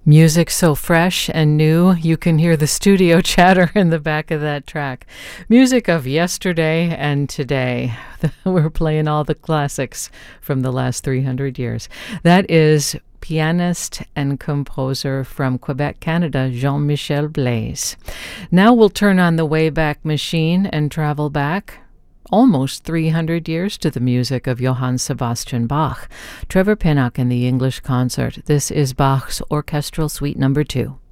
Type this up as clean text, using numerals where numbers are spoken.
Music so fresh and new, you can hear the studio chatter in the back of that track. Music of yesterday and today. We're playing all the classics from the last 300 years. That is pianist and composer from Quebec, Canada, Jean-Michel Blaise. Now we'll turn on the Wayback Machine and travel back almost 300 years to the music of Johann Sebastian Bach. Trevor Pinnock in the English Concert. This is Bach's Orchestral Suite No. 2.